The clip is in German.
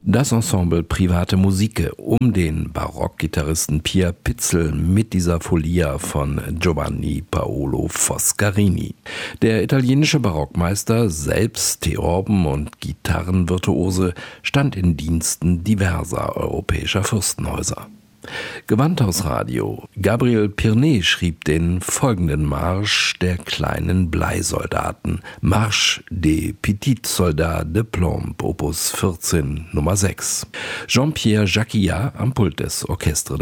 Das Ensemble Private Musiche um den Barockgitarristen Pier Pitzel mit dieser Folia von Giovanni Paolo Foscarini. Der italienische Barockmeister, selbst Theorben und Gitarrenvirtuose, stand in Diensten diverser europäischer Fürstenhäuser. Gewandhausradio. Gabriel Pirnet schrieb den folgenden Marsch der kleinen Bleisoldaten. Marche des Petits Soldats de Plomb, Opus 14, Nummer 6. Jean-Pierre Jacquia am Pult des Orchestre